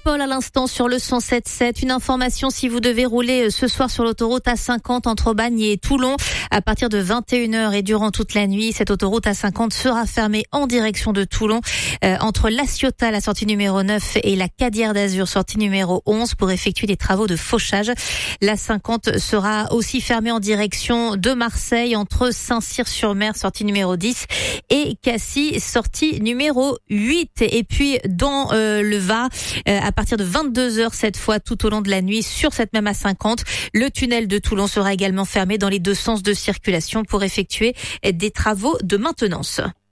Paul à l'instant sur le 107.7. Une information, si vous devez rouler ce soir sur l'autoroute A50 entre Aubagne et Toulon à partir de 21h et durant toute la nuit, cette autoroute A50 sera fermée en direction de Toulon entre La Ciotat, la sortie numéro 9 et la Cadière d'Azur, sortie numéro 11 pour effectuer des travaux de fauchage. La 50 sera aussi fermée en direction de Marseille entre Saint-Cyr-sur-Mer, sortie numéro 10 et Cassis, sortie numéro 8. Et puis dans le Var, à partir de 22h cette fois tout au long de la nuit sur cette même A50, le tunnel de Toulon sera également fermé dans les deux sens de circulation pour effectuer des travaux de maintenance.